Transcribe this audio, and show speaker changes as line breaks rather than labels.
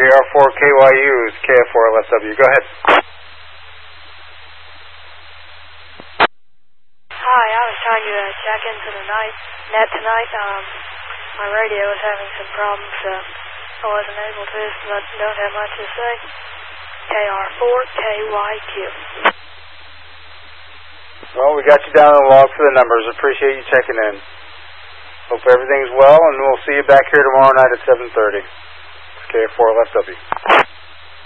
KR4KYU is KF4LSW. Go ahead.
Hi, I was trying to check into the net tonight. My radio was having some problems, so I wasn't able to, but don't have much to say. KR4KYQ.
Well, we got you down on the log for the numbers. Appreciate you checking in. Hope everything's well, and we'll see you back here tomorrow night at 7:30. It's KF4LSW.